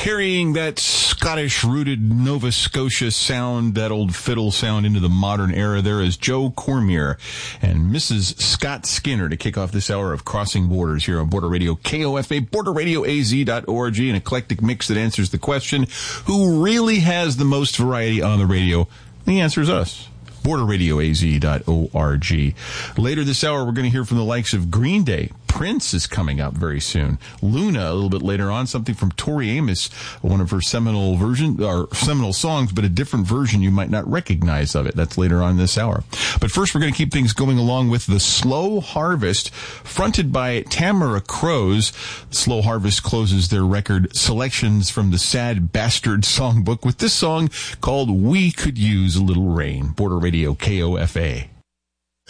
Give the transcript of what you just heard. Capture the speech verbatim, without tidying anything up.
carrying that Scottish-rooted Nova Scotia sound, that old fiddle sound into the modern era. There is Joe Cormier and Missus Scott Skinner to kick off this hour of Crossing Borders here on Border Radio K O F A, border radio a z dot org, an eclectic mix that answers the question, who really has the most variety on the radio? The answer is us. border radio a z dot org. Later this hour, we're going to hear from the likes of Green Day. Prince is coming up very soon. Luna, a little bit later on, something from Tori Amos, one of her seminal version, or seminal songs, but a different version you might not recognize of it. That's later on this hour. But first, we're going to keep things going along with The Slow Harvest, fronted by Tamara Crows. Slow Harvest closes their record Selections from the Sad Bastard Songbook with this song called We Could Use a Little Rain. Border Radio K O F A.